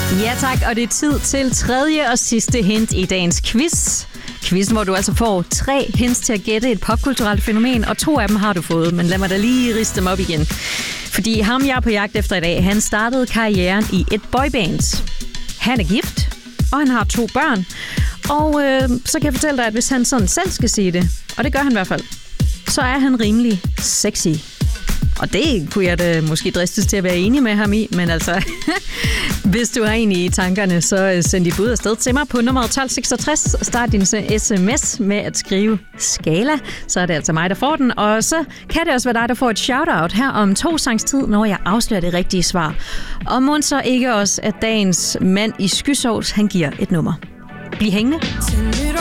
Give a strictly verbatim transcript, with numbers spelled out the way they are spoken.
Ja tak, og det er tid til tredje og sidste hint i dagens quiz. Quizzen, hvor du altså får tre hints til at gætte et popkulturelt fænomen, og to af dem har du fået, men lad mig da lige riste dem op igen. Fordi ham, jeg er på jagt efter i dag, han startede karrieren i et boyband. Han er gift, og han har to børn. Og øh, så kan jeg fortælle dig, at hvis han sådan selv skal sige det, og det gør han i hvert fald, så er han rimelig sexy. Og det kunne jeg da måske dristes til at være enig med ham i, men altså, hvis du har en i tankerne, så send dit bud afsted til mig på nummer tolv seksogtres. Start din sms med at skrive Skala, så er det altså mig, der får den. Og så kan det også være dig, der får et shout-out her om to sangs tid, når jeg afslører det rigtige svar. Og må så ikke også, at dagens mand i skysovs, han giver et nummer. Bliv hængende.